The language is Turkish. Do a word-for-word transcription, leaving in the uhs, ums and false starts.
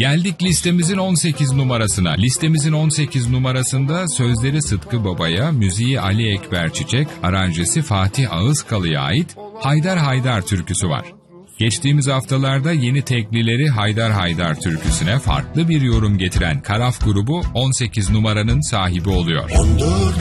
Geldik listemizin on sekiz numarasına. Listemizin on sekiz numarasında sözleri Sıtkı Baba'ya, müziği Ali Ekber Çiçek, aranjesi Fatih Ağızkalı'ya ait Haydar Haydar türküsü var. Geçtiğimiz haftalarda yeni teklileri Haydar Haydar türküsüne farklı bir yorum getiren Karaf grubu on sekiz numaranın sahibi oluyor. on dört